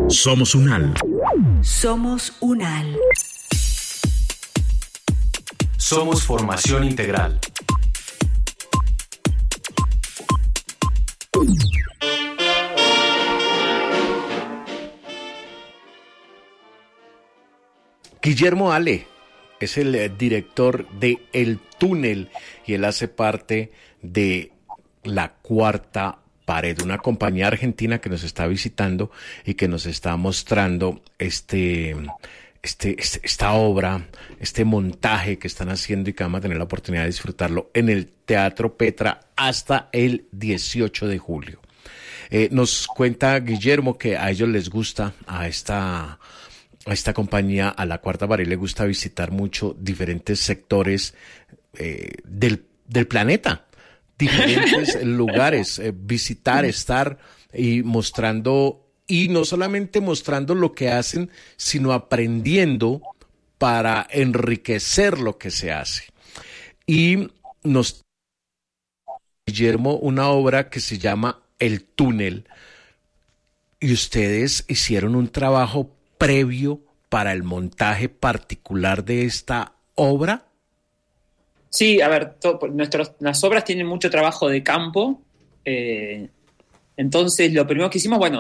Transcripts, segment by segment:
Somos UNAL. Somos UNAL. Somos formación integral. Guillermo Ale es el director de El Túnel y él hace parte de La Cuarta Pared, una compañía argentina que nos está visitando y que nos está mostrando esta obra, este montaje que están haciendo y que vamos a tener la oportunidad de disfrutarlo en el Teatro Petra hasta el 18 de julio. Nos cuenta Guillermo que a ellos les gusta, a esta compañía, a La Cuarta Pared, le gusta visitar mucho diferentes sectores del planeta, diferentes lugares, visitar, estar y mostrando, y no solamente mostrando lo que hacen, sino aprendiendo para enriquecer lo que se hace. Y nos Guillermo una obra que se llama El Túnel, y ustedes hicieron un trabajo previo para el montaje particular de esta obra. Sí, a ver, las obras tienen mucho trabajo de campo, entonces lo primero que hicimos,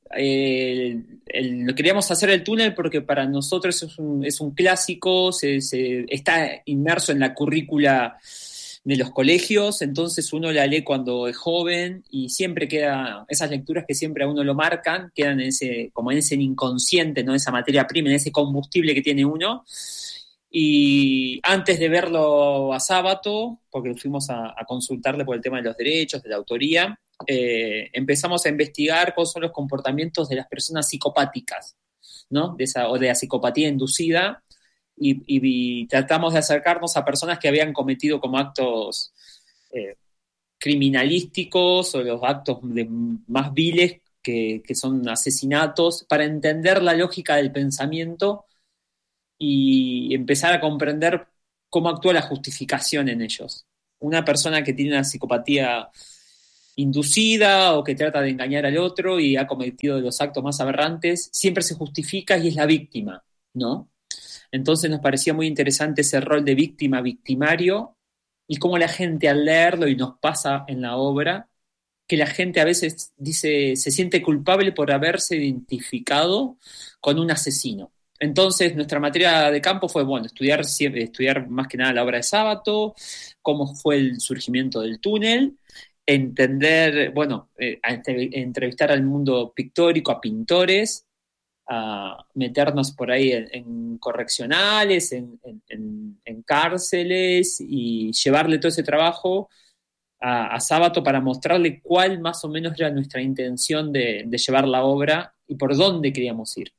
queríamos hacer El Túnel porque para nosotros es un clásico, está inmerso en la currícula de los colegios, entonces uno la lee cuando es joven y siempre queda, esas lecturas que siempre a uno lo marcan, quedan como en ese inconsciente, ¿no? Esa materia prima, en ese combustible que tiene uno. Y antes de verlo a Sábato, porque fuimos a consultarle por el tema de los derechos, de la autoría, empezamos a investigar cuáles son los comportamientos de las personas psicopáticas, ¿no? O de la psicopatía inducida, y tratamos de acercarnos a personas que habían cometido como actos criminalísticos o los actos más viles que son asesinatos, para entender la lógica del pensamiento y empezar a comprender cómo actúa la justificación en ellos. Una persona que tiene una psicopatía inducida o que trata de engañar al otro y ha cometido los actos más aberrantes, siempre se justifica y es la víctima, ¿no? Entonces nos parecía muy interesante ese rol de víctima-victimario y cómo la gente al leerlo, y nos pasa en la obra, que la gente a veces se siente culpable por haberse identificado con un asesino. Entonces nuestra materia de campo fue, estudiar más que nada la obra de Sábato, cómo fue el surgimiento del túnel, entender, entrevistar al mundo pictórico, a pintores, a meternos por ahí en correccionales, en cárceles, y llevarle todo ese trabajo a Sábato para mostrarle cuál más o menos era nuestra intención de llevar la obra y por dónde queríamos ir.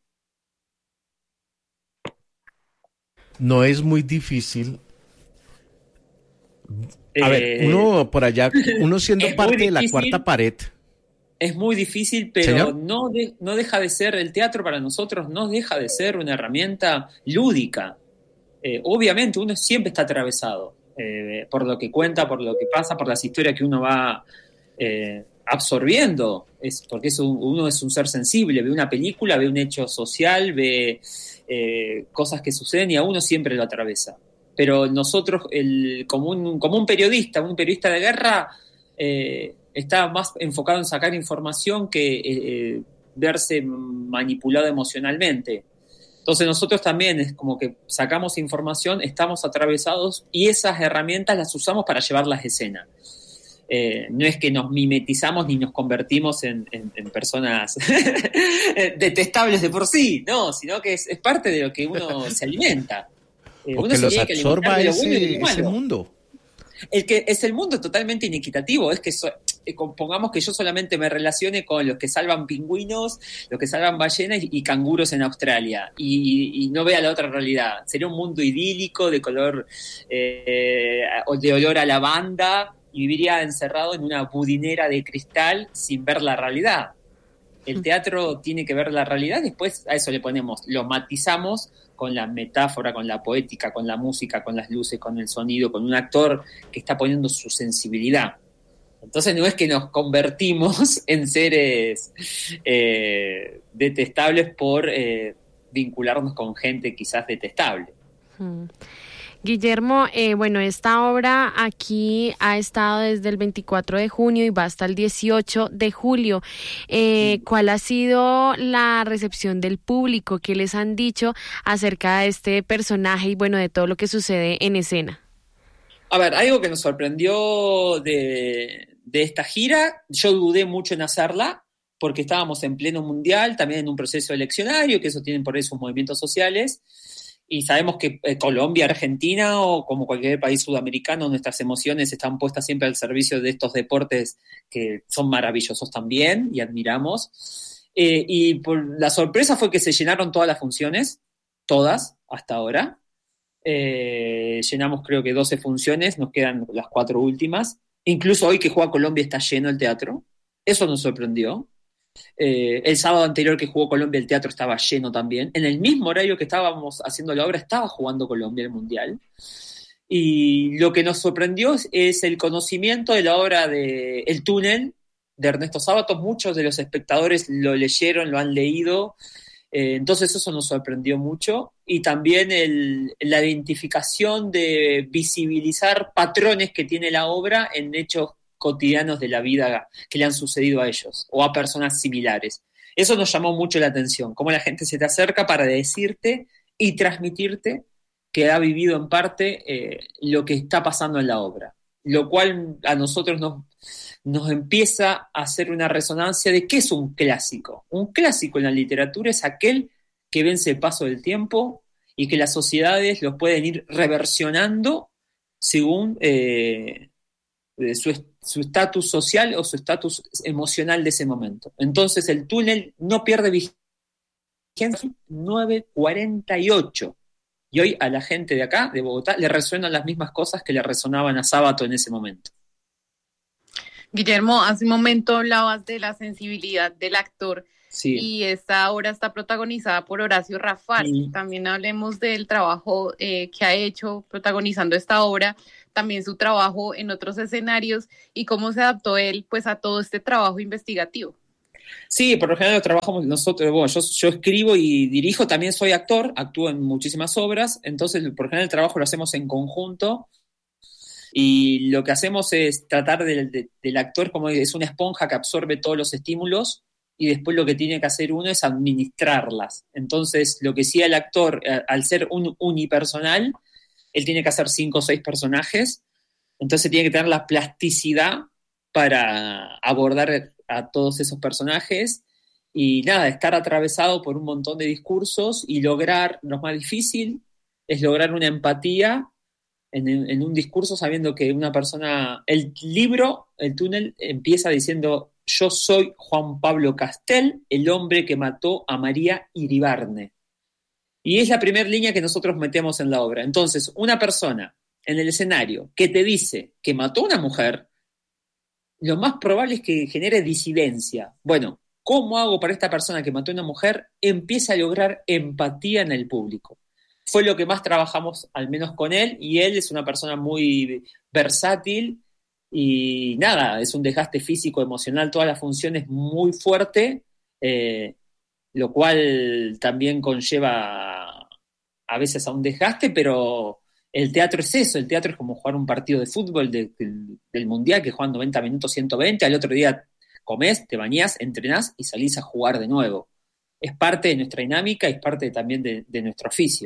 No es muy difícil. A ver, uno por allá, uno siendo parte de La Cuarta Pared. Es muy difícil, pero no deja de ser, el teatro para nosotros no deja de ser una herramienta lúdica. Obviamente uno siempre está atravesado por lo que cuenta, por lo que pasa, por las historias que uno va absorbiendo, porque uno es un ser sensible, ve una película, ve un hecho social, ve cosas que suceden y a uno siempre lo atraviesa. Pero nosotros, como un periodista de guerra, está más enfocado en sacar información que verse manipulado emocionalmente. Entonces nosotros también es como que sacamos información, estamos atravesados y esas herramientas las usamos para llevarlas a escena. No es que nos mimetizamos ni nos convertimos en personas detestables de por sí, no, sino que es parte de lo que uno se alimenta. O que los absorba ese mundo. Es el mundo totalmente inequitativo, es que pongamos que yo solamente me relacione con los que salvan pingüinos, los que salvan ballenas y canguros en Australia, y no vea la otra realidad. Sería un mundo idílico, de color, de olor a lavanda, y viviría encerrado en una budinera de cristal sin ver la realidad. El teatro tiene que ver la realidad, después a eso le ponemos, lo matizamos con la metáfora, con la poética, con la música, con las luces, con el sonido, con un actor que está poniendo su sensibilidad. Entonces no es que nos convertimos en seres detestables por vincularnos con gente quizás detestable. Guillermo, bueno, esta obra aquí ha estado desde el 24 de junio y va hasta el 18 de julio. ¿Cuál ha sido la recepción del público? ¿Qué les han dicho acerca de este personaje y, bueno, de todo lo que sucede en escena? A ver, algo que nos sorprendió de esta gira, yo dudé mucho en hacerla, porque estábamos en pleno mundial, también en un proceso eleccionario, que eso tienen por ahí sus movimientos sociales, y sabemos que Colombia, Argentina o como cualquier país sudamericano, nuestras emociones están puestas siempre al servicio de estos deportes que son maravillosos también y admiramos. Y por la sorpresa fue que se llenaron todas las funciones, todas hasta ahora. Llenamos creo que 12 funciones, nos quedan las 4 últimas. Incluso hoy que juega Colombia está lleno el teatro. Eso nos sorprendió. El sábado anterior que jugó Colombia el teatro estaba lleno también. En el mismo horario que estábamos haciendo la obra estaba jugando Colombia el Mundial. Y lo que nos sorprendió es el conocimiento de la obra de El Túnel de Ernesto Sábato. Muchos de los espectadores lo leyeron, lo han leído. Entonces eso nos sorprendió mucho. Y también la identificación de visibilizar patrones que tiene la obra en hechos cotidianos de la vida que le han sucedido a ellos o a personas similares. Eso nos llamó mucho la atención, cómo la gente se te acerca para decirte y transmitirte que ha vivido en parte lo que está pasando en la obra, lo cual a nosotros nos empieza a hacer una resonancia de qué es un clásico. Un clásico en la literatura es aquel que vence el paso del tiempo y que las sociedades los pueden ir reversionando según su estatus social o su estatus emocional de ese momento. Entonces el túnel no pierde vigencia. 9:48. Y hoy a la gente de acá, de Bogotá, le resuenan las mismas cosas que le resonaban a Sábato en ese momento. Guillermo, hace un momento hablabas de la sensibilidad del actor. Sí. Y esta obra está protagonizada por Horacio Rafal. Sí. También hablemos del trabajo que ha hecho protagonizando esta obra, también su trabajo en otros escenarios y cómo se adaptó él pues a todo este trabajo investigativo. Sí, por lo general trabajamos nosotros, bueno, yo escribo y dirijo, también soy actor, actúo en muchísimas obras, entonces por lo general el trabajo lo hacemos en conjunto y lo que hacemos es tratar del actor como es una esponja que absorbe todos los estímulos y después lo que tiene que hacer uno es administrarlas. Entonces lo que sí el actor, al ser un unipersonal, él tiene que hacer 5 o 6 personajes, entonces tiene que tener la plasticidad para abordar a todos esos personajes y nada, estar atravesado por un montón de discursos y lograr, lo más difícil es lograr una empatía en un discurso sabiendo que una persona, el libro, El Túnel, empieza diciendo: yo soy Juan Pablo Castel, el hombre que mató a María Iribarne. Y es la primera línea que nosotros metemos en la obra. Entonces, una persona en el escenario que te dice que mató a una mujer, lo más probable es que genere disidencia. Bueno, ¿cómo hago para esta persona que mató a una mujer? Empieza a lograr empatía en el público. Fue lo que más trabajamos, al menos con él, y él es una persona muy versátil y nada, es un desgaste físico, emocional, todas las funciones muy fuerte, lo cual también conlleva a veces a un desgaste, pero el teatro es eso, el teatro es como jugar un partido de fútbol del Mundial que juegan 90 minutos, 120, al otro día comés, te bañás, entrenás y salís a jugar de nuevo. Es parte de nuestra dinámica y es parte también de nuestro oficio.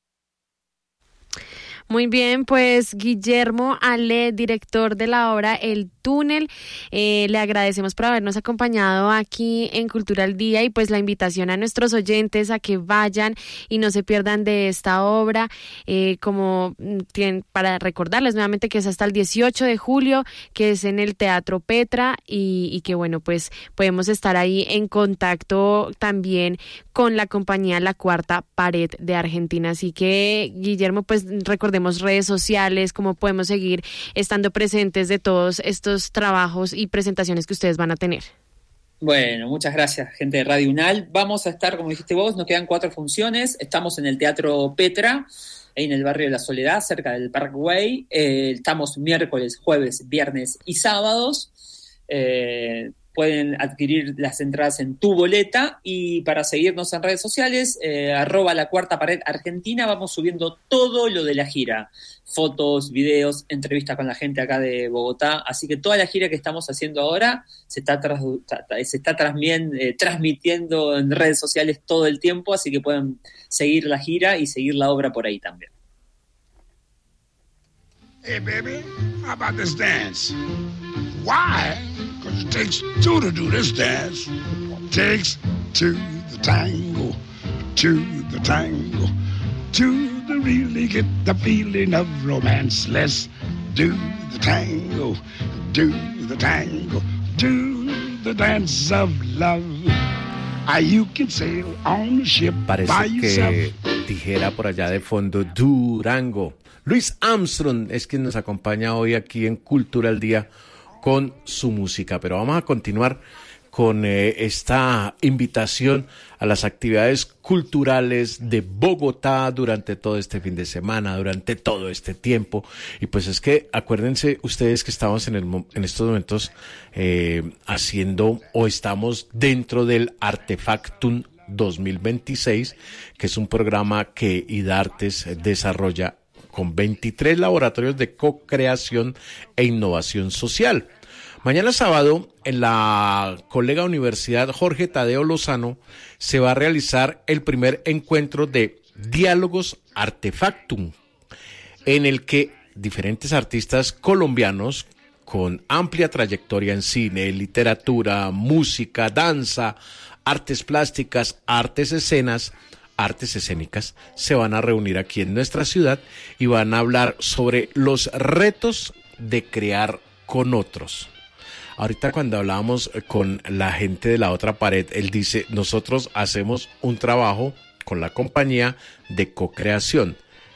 Muy bien, pues Guillermo Ale, director de la obra El Túnel, le agradecemos por habernos acompañado aquí en Cultura al Día y pues la invitación a nuestros oyentes a que vayan y no se pierdan de esta obra, como tienen, para recordarles nuevamente que es hasta el 18 de julio, que es en el Teatro Petra y que bueno, pues podemos estar ahí en contacto también con la compañía La Cuarta Pared de Argentina. Así que, Guillermo, pues recordemos redes sociales, cómo podemos seguir estando presentes de todos estos trabajos y presentaciones que ustedes van a tener. Bueno, muchas gracias, gente de Radio UNAL. Vamos a estar, como dijiste vos, nos quedan 4 funciones. Estamos en el Teatro Petra, ahí en el barrio de La Soledad, cerca del Parkway. Estamos miércoles, jueves, viernes y sábados. pueden adquirir las entradas en Tu Boleta, y para seguirnos en redes sociales, @LaCuartaPared Argentina, vamos subiendo todo lo de la gira, fotos, videos, entrevistas con la gente acá de Bogotá, así que toda la gira que estamos haciendo ahora se está transmitiendo en redes sociales todo el tiempo, así que pueden seguir la gira y seguir la obra por ahí también. Hey baby, how about this dance? Why? Because it takes two to do this dance. Takes two the tango, two the tango, two to really get the feeling of romance. Let's do the tango, do the tango, do the dance of love. You can sail on the ship by yourself. Parece que dijera por allá de fondo Durango. Louis Armstrong es quien nos acompaña hoy aquí en Cultura al Día con su música, pero vamos a continuar con esta invitación a las actividades culturales de Bogotá durante todo este fin de semana, durante todo este tiempo. Y pues es que acuérdense ustedes que estamos en estos momentos haciendo, o estamos dentro del Artefactum 2026, que es un programa que IDARTES desarrolla con 23 laboratorios de co-creación e innovación social. Mañana sábado, en la colega Universidad Jorge Tadeo Lozano, se va a realizar el primer encuentro de Diálogos Artefactum, en el que diferentes artistas colombianos con amplia trayectoria en cine, literatura, música, danza, artes plásticas, artes escénicas, se van a reunir aquí en nuestra ciudad y van a hablar sobre los retos de crear con otros. Ahorita cuando hablábamos con la gente de La Otra Pared, él dice, nosotros hacemos un trabajo con la compañía de co-creación.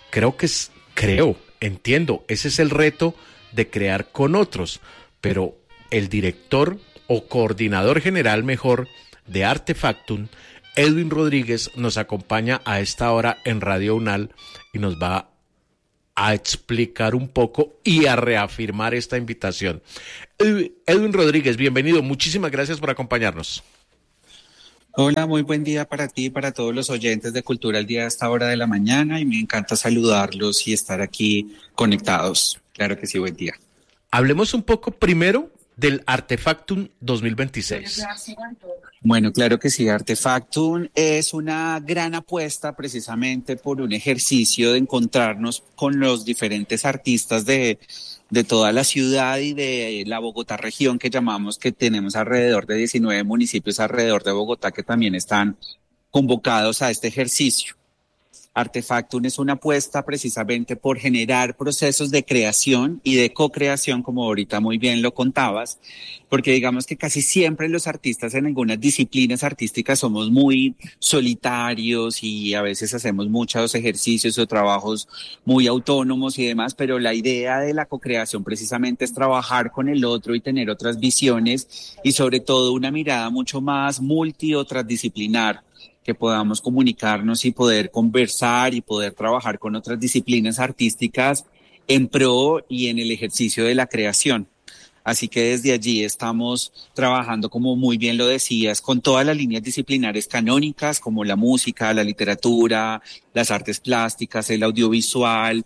Entiendo, ese es el reto de crear con otros, pero el director o coordinador general mejor de Artefactum, Edwin Rodríguez, nos acompaña a esta hora en Radio UNAL y nos va a explicar un poco y a reafirmar esta invitación. Edwin Rodríguez, bienvenido, muchísimas gracias por acompañarnos. Hola, muy buen día para ti y para todos los oyentes de Cultura al Día a esta hora de la mañana, y me encanta saludarlos y estar aquí conectados. Claro que sí, buen día. Hablemos un poco primero del Artefactum 2026. Bueno, claro que sí. Artefactum es una gran apuesta precisamente por un ejercicio de encontrarnos con los diferentes artistas de toda la ciudad y de la Bogotá región que llamamos, que tenemos alrededor de 19 municipios alrededor de Bogotá que también están convocados a este ejercicio. Artefactum es una apuesta precisamente por generar procesos de creación y de co-creación, como ahorita muy bien lo contabas, porque digamos que casi siempre los artistas en algunas disciplinas artísticas somos muy solitarios y a veces hacemos muchos ejercicios o trabajos muy autónomos y demás, pero la idea de la co-creación precisamente es trabajar con el otro y tener otras visiones y sobre todo una mirada mucho más multi o transdisciplinar, que podamos comunicarnos y poder conversar y poder trabajar con otras disciplinas artísticas en pro y en el ejercicio de la creación. Así que desde allí estamos trabajando, como muy bien lo decías, con todas las líneas disciplinares canónicas, como la música, la literatura, las artes plásticas, el audiovisual,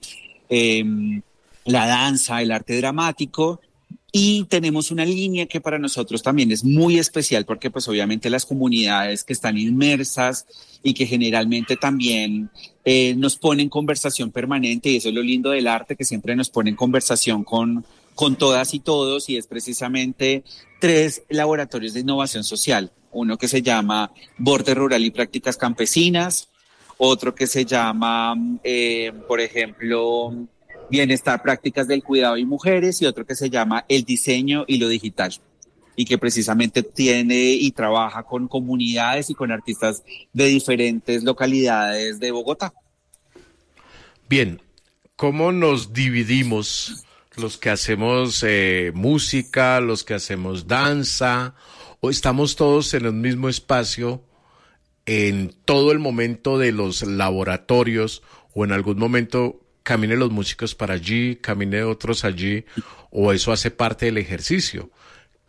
la danza, el arte dramático. Y tenemos una línea que para nosotros también es muy especial porque pues obviamente las comunidades que están inmersas y que generalmente también nos ponen en conversación permanente, y eso es lo lindo del arte, que siempre nos pone en conversación con todas y todos, y es precisamente 3 laboratorios de innovación social. Uno que se llama Borde Rural y Prácticas Campesinas, otro que se llama, por ejemplo, Bienestar, Prácticas del Cuidado y Mujeres, y otro que se llama El Diseño y lo Digital, y que precisamente tiene y trabaja con comunidades y con artistas de diferentes localidades de Bogotá. Bien, ¿cómo nos dividimos los que hacemos música, los que hacemos danza, o estamos todos en el mismo espacio en todo el momento de los laboratorios, o en algún momento caminen los músicos para allí, caminen otros allí, o eso hace parte del ejercicio?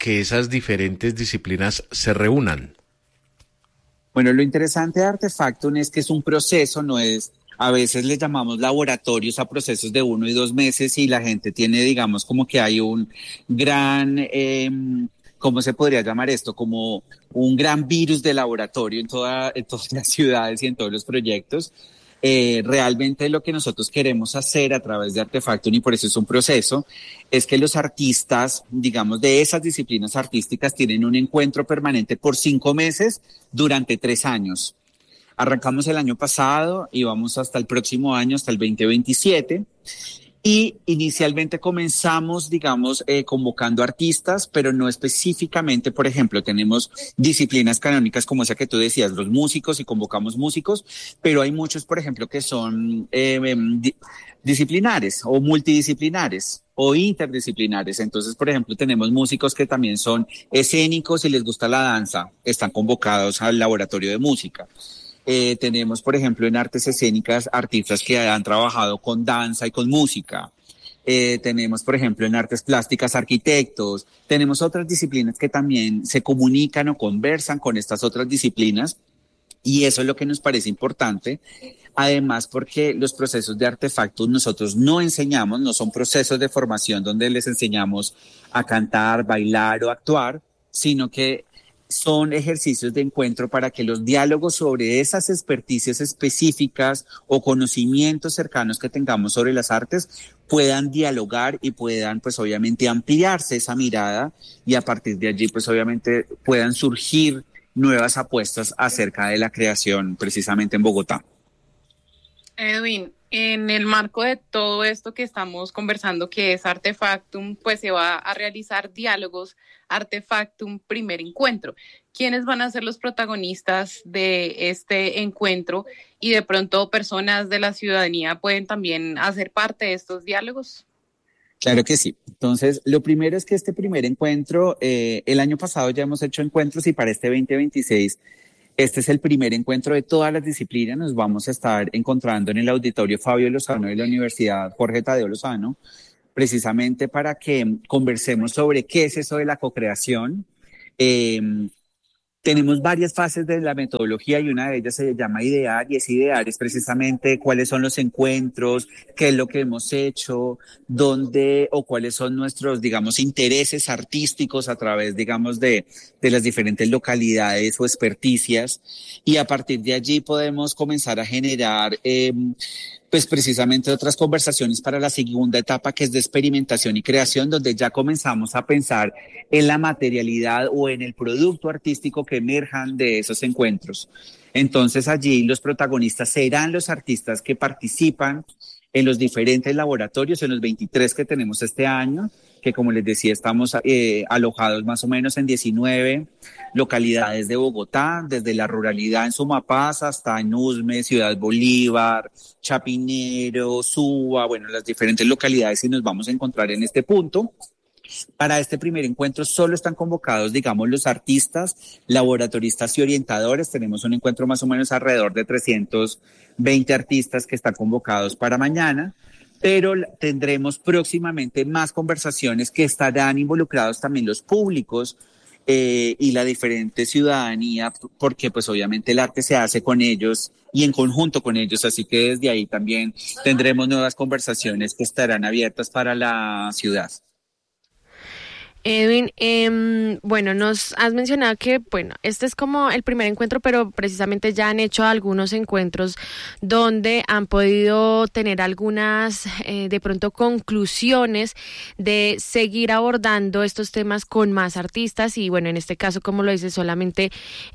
que esas diferentes disciplinas se reúnan? Bueno, lo interesante de Artefactum es que es un proceso, no es, a veces le llamamos laboratorios a procesos de 1 y 2 meses y la gente tiene, digamos, como que hay un gran, ¿cómo se podría llamar esto? Como un gran virus de laboratorio en todas las ciudades y en todos los proyectos. Realmente lo que nosotros queremos hacer a través de Artefactum, y por eso es un proceso, es que los artistas, digamos, de esas disciplinas artísticas tienen un encuentro permanente por 5 meses durante 3 años. Arrancamos el año pasado y vamos hasta el próximo año, hasta el 2027. Y inicialmente comenzamos, digamos, convocando artistas, pero no específicamente, por ejemplo, tenemos disciplinas canónicas como esa que tú decías, los músicos, y convocamos músicos, pero hay muchos, por ejemplo, que son disciplinares o multidisciplinares o interdisciplinares. Entonces, por ejemplo, tenemos músicos que también son escénicos y les gusta la danza, están convocados al laboratorio de música. Tenemos, por ejemplo, en artes escénicas, artistas que han trabajado con danza y con música. Tenemos, por ejemplo, en artes plásticas, arquitectos. Tenemos otras disciplinas que también se comunican o conversan con estas otras disciplinas. Y eso es lo que nos parece importante. Además, porque los procesos de Artefactum nosotros no enseñamos, no son procesos de formación donde les enseñamos a cantar, bailar o actuar, sino que son ejercicios de encuentro para que los diálogos sobre esas experticias específicas o conocimientos cercanos que tengamos sobre las artes puedan dialogar y puedan, pues obviamente, ampliarse esa mirada, y a partir de allí, pues obviamente, puedan surgir nuevas apuestas acerca de la creación precisamente en Bogotá. Edwin, en el marco de todo esto que estamos conversando, que es Artefactum, pues se va a realizar diálogos Artefactum Primer Encuentro. ¿Quiénes van a ser los protagonistas de este encuentro? Y de pronto personas de la ciudadanía pueden también hacer parte de estos diálogos. Claro que sí. Entonces, lo primero es que este primer encuentro, el año pasado ya hemos hecho encuentros, y para este 2026 este es el primer encuentro de todas las disciplinas. Nos vamos a estar encontrando en el Auditorio Fabio Lozano de la Universidad Jorge Tadeo Lozano, precisamente para que conversemos sobre qué es eso de la cocreación. Tenemos varias fases de la metodología y una de ellas se llama idear, y ese idear es precisamente cuáles son los encuentros, qué es lo que hemos hecho, dónde o cuáles son nuestros, digamos, intereses artísticos a través, digamos, de las diferentes localidades o experticias, y a partir de allí podemos comenzar a generar pues precisamente otras conversaciones para la segunda etapa, que es de experimentación y creación, donde ya comenzamos a pensar en la materialidad o en el producto artístico que emerjan de esos encuentros. Entonces allí los protagonistas serán los artistas que participan en los diferentes laboratorios, en los 23 que tenemos este año, que como les decía estamos alojados más o menos en 19 localidades de Bogotá, desde la ruralidad en Sumapaz hasta en Usme, Ciudad Bolívar, Chapinero, Suba, bueno, las diferentes localidades, y nos vamos a encontrar en este punto. Para este primer encuentro solo están convocados, digamos, los artistas, laboratoristas y orientadores. Tenemos un encuentro más o menos alrededor de 320 artistas que están convocados para mañana, pero tendremos próximamente más conversaciones que estarán involucrados también los públicos y la diferente ciudadanía, porque pues obviamente el arte se hace con ellos y en conjunto con ellos, así que desde ahí también tendremos nuevas conversaciones que estarán abiertas para la ciudad. Edwin, bueno, nos has mencionado que, bueno, este es como el primer encuentro, pero precisamente ya han hecho algunos encuentros donde han podido tener algunas, de pronto, conclusiones de seguir abordando estos temas con más artistas y, bueno, en este caso, como lo dices, solamente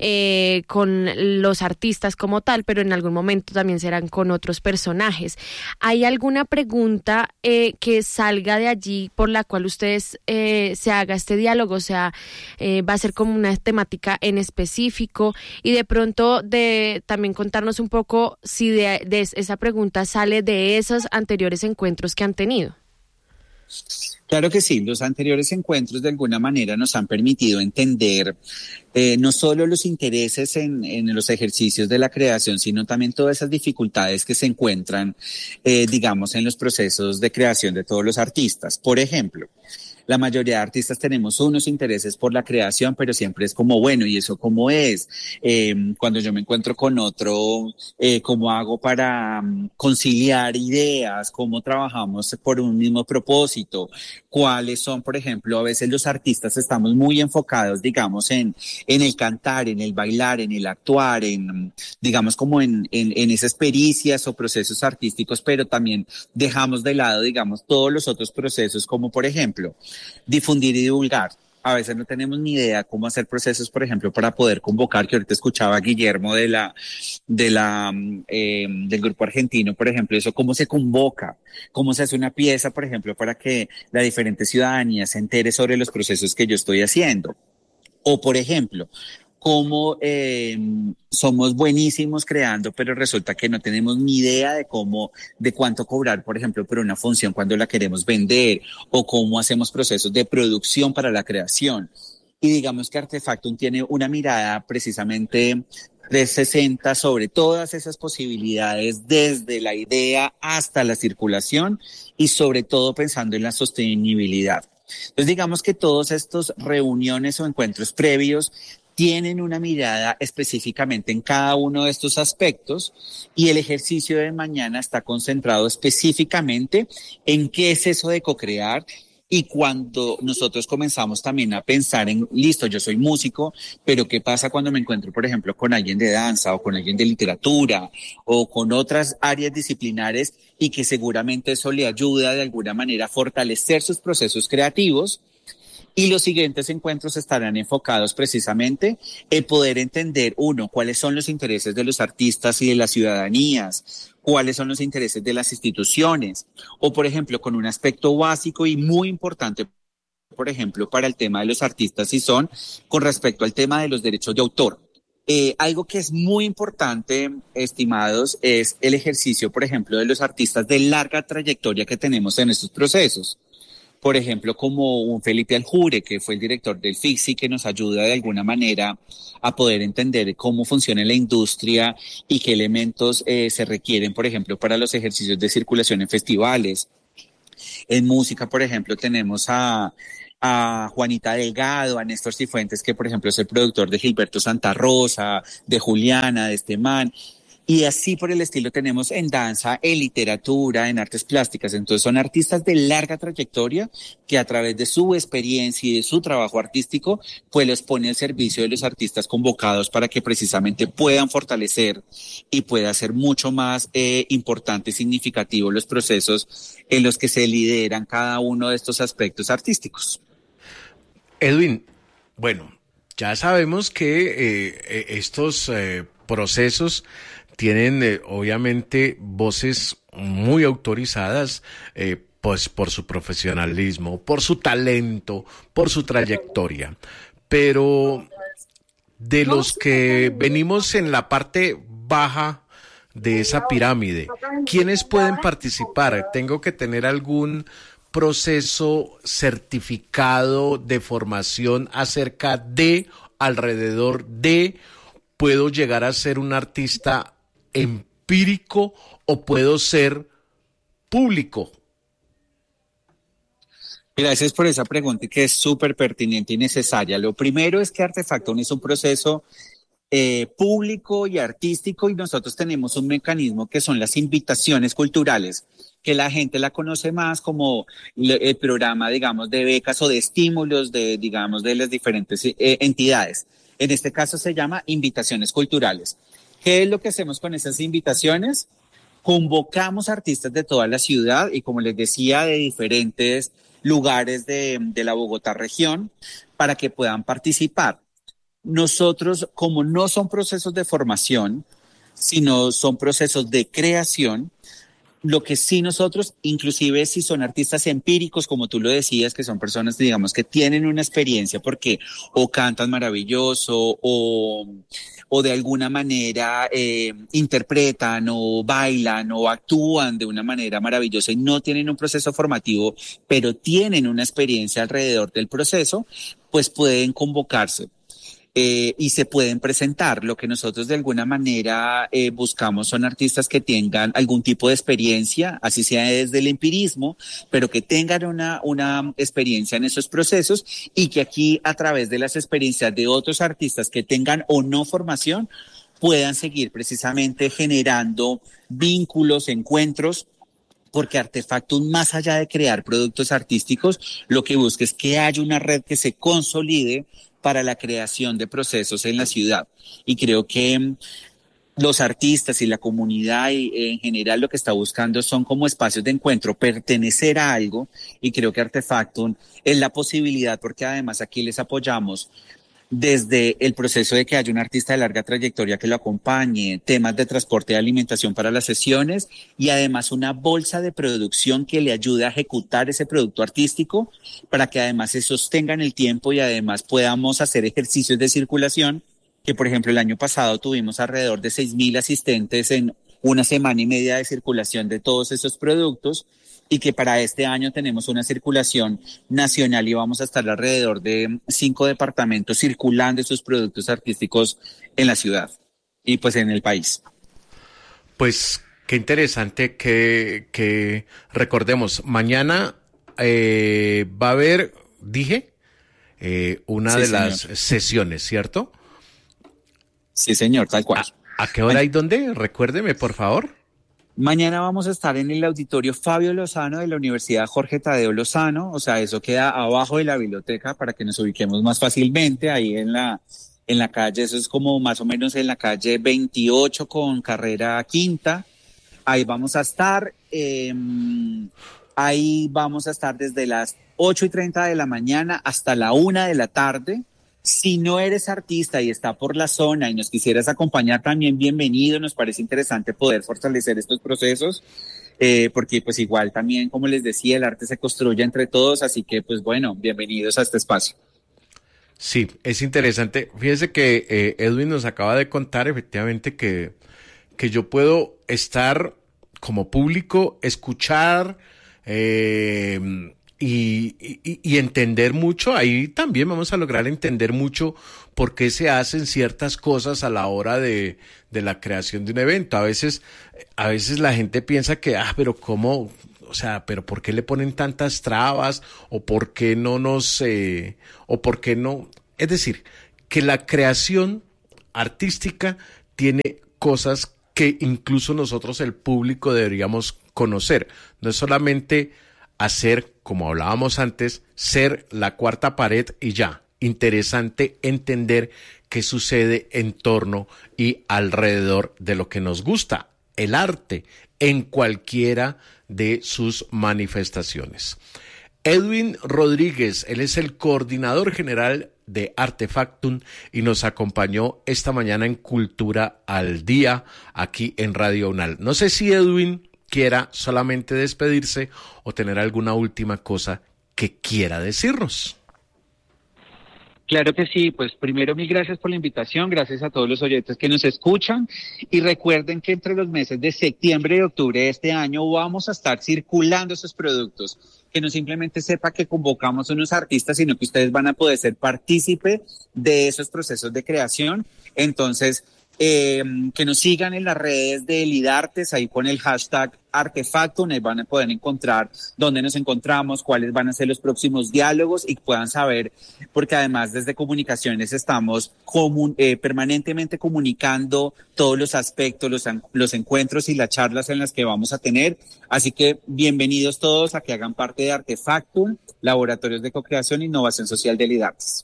con los artistas como tal, pero en algún momento también serán con otros personajes. ¿Hay alguna pregunta que salga de allí por la cual ustedes se haga este diálogo? O sea, va a ser como una temática en específico, y de pronto también contarnos un poco si de esa pregunta sale de esos anteriores encuentros que han tenido. Claro que sí, los anteriores encuentros de alguna manera nos han permitido entender no solo los intereses en los ejercicios de la creación, sino también todas esas dificultades que se encuentran, digamos, en los procesos de creación de todos los artistas. Por ejemplo, La mayoría de artistas tenemos unos intereses por la creación, pero siempre es como, bueno, ¿y eso cómo es? Cuando yo me encuentro con otro, ¿cómo hago para conciliar ideas? ¿Cómo trabajamos por un mismo propósito? ¿Cuáles son, por ejemplo, a veces los artistas estamos muy enfocados, digamos, en el cantar, en el bailar, en el actuar, digamos, como en esas pericias o procesos artísticos, pero también dejamos de lado, digamos, todos los otros procesos, como por ejemplo, difundir y divulgar. A veces no tenemos ni idea cómo hacer procesos, por ejemplo, para poder convocar, que ahorita escuchaba a Guillermo del grupo argentino, por ejemplo, eso, cómo se convoca, cómo se hace una pieza, por ejemplo, para que la diferente ciudadanía se entere sobre los procesos que yo estoy haciendo. O, por ejemplo, cómo somos buenísimos creando, pero resulta que no tenemos ni idea de cuánto cobrar, por ejemplo, por una función cuando la queremos vender, o cómo hacemos procesos de producción para la creación. Y digamos que Artefactum tiene una mirada precisamente 360 sobre todas esas posibilidades, desde la idea hasta la circulación, y sobre todo pensando en la sostenibilidad. Entonces, digamos que todas estas reuniones o encuentros previos tienen una mirada específicamente en cada uno de estos aspectos, y el ejercicio de mañana está concentrado específicamente en qué es eso de co-crear. Y cuando nosotros comenzamos también a pensar en, listo, yo soy músico, pero ¿qué pasa cuando me encuentro, por ejemplo, con alguien de danza o con alguien de literatura o con otras áreas disciplinares, y que seguramente eso le ayuda de alguna manera a fortalecer sus procesos creativos? Y los siguientes encuentros estarán enfocados precisamente en poder entender, uno, cuáles son los intereses de los artistas y de las ciudadanías, cuáles son los intereses de las instituciones, o por ejemplo, con un aspecto básico y muy importante, por ejemplo, para el tema de los artistas, y son con respecto al tema de los derechos de autor. Algo que es muy importante, estimados, es el ejercicio, por ejemplo, de los artistas de larga trayectoria que tenemos en estos procesos. Por ejemplo, como un Felipe Aljure, que fue el director del FICSI, que nos ayuda de alguna manera a poder entender cómo funciona la industria y qué elementos se requieren, por ejemplo, para los ejercicios de circulación en festivales. En música, por ejemplo, tenemos a Juanita Delgado, a Néstor Cifuentes, que por ejemplo es el productor de Gilberto Santa Rosa, de Juliana, de este man. Y así por el estilo tenemos en danza, en literatura, en artes plásticas. Entonces son artistas de larga trayectoria que a través de su experiencia y de su trabajo artístico, pues los pone al servicio de los artistas convocados para que precisamente puedan fortalecer y pueda ser mucho más importante y significativo los procesos en los que se lideran cada uno de estos aspectos artísticos. Edwin, bueno, ya sabemos que estos procesos tienen obviamente voces muy autorizadas, pues por su profesionalismo, por su talento, por su trayectoria. Pero de los que venimos en la parte baja de esa pirámide, ¿quiénes pueden participar? ¿Tengo que tener algún proceso certificado de formación acerca de, alrededor de? ¿Puedo llegar a ser un artista empírico o puedo ser público? Gracias por esa pregunta, que es súper pertinente y necesaria. Lo primero es que Artefactum es un proceso público y artístico, y nosotros tenemos un mecanismo que son las invitaciones culturales, que la gente la conoce más como el programa, digamos, de becas o de estímulos de, digamos, de las diferentes entidades. En este caso se llama invitaciones culturales. ¿Qué es lo que hacemos con esas invitaciones? Convocamos artistas de toda la ciudad y, como les decía, de diferentes lugares de la Bogotá región para que puedan participar. Nosotros, como no son procesos de formación, sino son procesos de creación, lo que sí nosotros, inclusive si son artistas empíricos, como tú lo decías, que son personas, digamos, que tienen una experiencia porque o cantan maravilloso o de alguna manera interpretan o bailan o actúan de una manera maravillosa y no tienen un proceso formativo, pero tienen una experiencia alrededor del proceso, pues pueden convocarse. y se pueden presentar. Lo que nosotros de alguna manera buscamos son artistas que tengan algún tipo de experiencia, así sea desde el empirismo, pero que tengan una experiencia en esos procesos y que aquí a través de las experiencias de otros artistas que tengan o no formación puedan seguir precisamente generando vínculos, encuentros, porque Artefactum, más allá de crear productos artísticos, lo que busca es que haya una red que se consolide para la creación de procesos en la ciudad. Y creo que los artistas y la comunidad y en general lo que está buscando son como espacios de encuentro, pertenecer a algo, y creo que Artefactum es la posibilidad, porque además aquí les apoyamos desde el proceso de que haya un artista de larga trayectoria que lo acompañe, temas de transporte y alimentación para las sesiones y además una bolsa de producción que le ayude a ejecutar ese producto artístico para que además se sostenga en el tiempo y además podamos hacer ejercicios de circulación, que por ejemplo el año pasado tuvimos alrededor de 6,000 asistentes en una semana y media de circulación de todos esos productos, y que para este año tenemos una circulación nacional y vamos a estar alrededor de 5 departamentos circulando esos productos artísticos en la ciudad y pues en el país. Pues qué interesante que recordemos, mañana va a haber, una sí, de señor. las sesiones, ¿cierto? Sí, señor, tal cual. ¿A qué hora y dónde? Recuérdeme, por favor. Mañana vamos a estar en el auditorio Fabio Lozano de la Universidad Jorge Tadeo Lozano, o sea, eso queda abajo de la biblioteca para que nos ubiquemos más fácilmente, ahí en la calle, eso es como más o menos en la calle 28 con carrera quinta. Ahí vamos a estar, desde las 8:30 de la mañana hasta la 1 de la tarde. Si no eres artista y está por la zona y nos quisieras acompañar también, bienvenido. Nos parece interesante poder fortalecer estos procesos, porque pues igual también, como les decía, el arte se construye entre todos, así que pues bueno, bienvenidos a este espacio. Sí, es interesante. Fíjese que Edwin nos acaba de contar efectivamente que yo puedo estar como público, escuchar, y entender mucho. Ahí también vamos a lograr entender mucho por qué se hacen ciertas cosas a la hora de la creación de un evento. A veces la gente piensa que, pero cómo, o sea, pero ¿por qué le ponen tantas trabas? O ¿por qué no o por qué no? Es decir, que la creación artística tiene cosas que incluso nosotros, el público, deberíamos conocer. No es solamente hacer, como hablábamos antes, ser la cuarta pared y ya. Interesante entender qué sucede en torno y alrededor de lo que nos gusta, el arte, en cualquiera de sus manifestaciones. Edwin Rodríguez, él es el coordinador general de Artefactum y nos acompañó esta mañana en Cultura al Día, aquí en Radio UNAL. No sé si Edwin quiera solamente despedirse o tener alguna última cosa que quiera decirnos. Claro que sí, pues primero mil gracias por la invitación, gracias a todos los oyentes que nos escuchan y recuerden que entre los meses de septiembre y octubre de este año vamos a estar circulando esos productos, que no simplemente sepa que convocamos a unos artistas, sino que ustedes van a poder ser partícipe de esos procesos de creación. Entonces, que nos sigan en las redes de Lidartes, ahí con el hashtag Artefactum, ahí van a poder encontrar dónde nos encontramos, cuáles van a ser los próximos diálogos y puedan saber, porque además desde Comunicaciones estamos permanentemente comunicando todos los aspectos, los encuentros y las charlas en las que vamos a tener. Así que bienvenidos todos a que hagan parte de Artefactum, Laboratorios de Co-Creación e Innovación Social de Lidartes.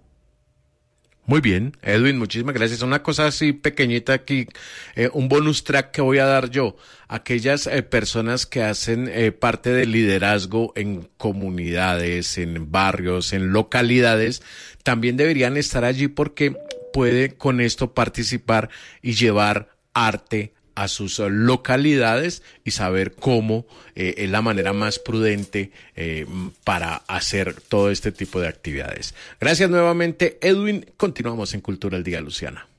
Muy bien, Edwin, muchísimas gracias. Una cosa así pequeñita aquí, un bonus track que voy a dar yo. Aquellas personas que hacen parte del liderazgo en comunidades, en barrios, en localidades, también deberían estar allí porque puede con esto participar y llevar arte a sus localidades y saber cómo es la manera más prudente para hacer todo este tipo de actividades. Gracias nuevamente, Edwin. Continuamos en Cultura al Día, Luciana.